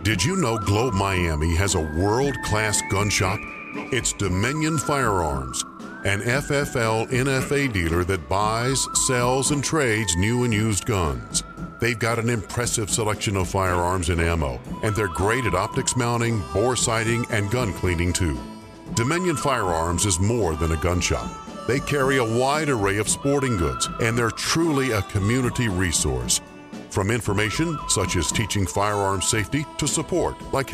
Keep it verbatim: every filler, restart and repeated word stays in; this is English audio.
Did you know Globe Miami has a world-class gun shop? It's Dominion Firearms, an F F L N F A dealer that buys, sells, and trades new and used guns. They've got an impressive selection of firearms and ammo, and they're great at optics mounting, bore sighting, and gun cleaning too. Dominion Firearms is more than a gun shop. They carry a wide array of sporting goods, and they're truly a community resource. From information such as teaching firearm safety to support like